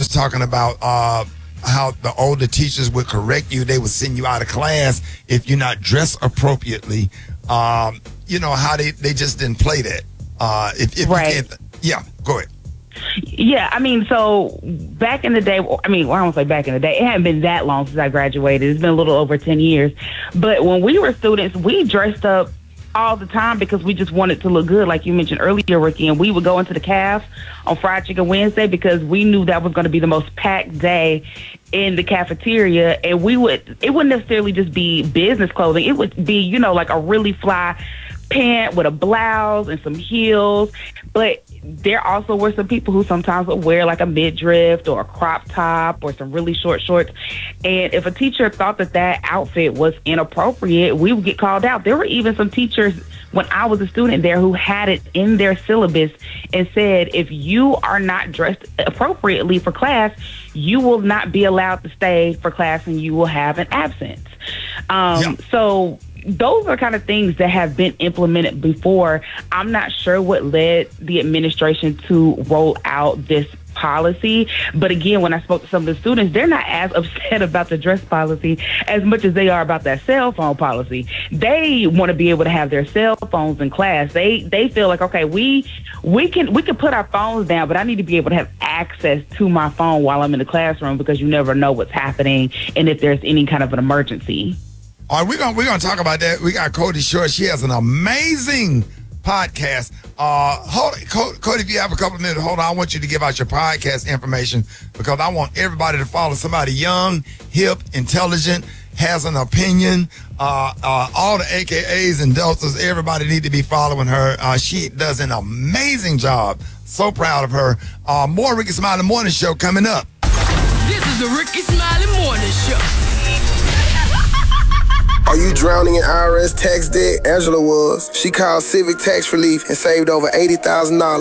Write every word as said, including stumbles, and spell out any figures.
was talking about uh, how the older teachers would correct you. They would send you out of class if you're not dressed appropriately. Um, you know, how they, they just didn't play that. Uh, if, if right. you can't, yeah, go ahead. Yeah, I mean, so back in the day, I mean, well, I don't say back in the day, it hadn't been that long since I graduated. It's been a little over ten years. But when we were students, we dressed up all the time because we just wanted to look good, like you mentioned earlier, Ricky. And we would go into the caf on Fried Chicken Wednesday because we knew that was going to be the most packed day in the cafeteria. And we would, it wouldn't necessarily just be business clothing. It would be, you know, like a really fly pant with a blouse and some heels. But there also were some people who sometimes would wear like a midriff or a crop top or some really short shorts. And if a teacher thought that that outfit was inappropriate, we would get called out. There were even some teachers when I was a student there who had it in their syllabus and said, if you are not dressed appropriately for class, you will not be allowed to stay for class and you will have an absence. Um, yeah. So those are kind of things that have been implemented before. I'm not sure what led the administration to roll out this policy. But again, when I spoke to some of the students, they're not as upset about the dress policy as much as they are about that cell phone policy. They want to be able to have their cell phones in class. They they feel like, okay, we we can we can put our phones down, but I need to be able to have access to my phone while I'm in the classroom because you never know what's happening and if there's any kind of an emergency. All right, we're gonna we're gonna talk about that. We got Cody Short. She has an amazing podcast. Uh, hold, Cody, if you have a couple of minutes, hold on. I want you to give out your podcast information because I want everybody to follow somebody young, hip, intelligent, has an opinion. Uh, uh, all the A K As and Deltas, everybody need to be following her. Uh, she does an amazing job. So proud of her. Uh, more Rickey Smiley Morning Show coming up. This is the Rickey Smiley Morning Show. Are you drowning in I R S tax debt? Angela was. She called Civic Tax Relief and saved over eighty thousand dollars.